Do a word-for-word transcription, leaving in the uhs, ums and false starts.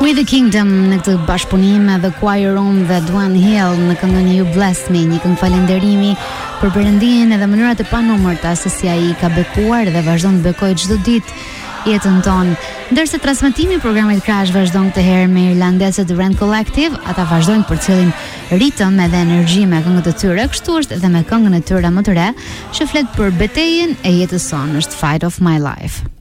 With the Kingdom në këtë bashkëpunim The Choir Room dhe Duan Hill në këngën You Bless Me, një këngë falënderimi për Perëndin edhe mënyrat e panumërta se si ai ka bekuar dhe vazhdon të bekojë çdo ditë jetën tonë. Ndërsa transmetimi i programit Crash vazhdon këtë herë me irlandezët Rand Collective, ata vazhdojnë për cilin ritëm edhe energji me këngët e tyre, kështu është edhe me këngën e tyre më të re, që flet për betejën e jetës sonë, është Fight of My Life.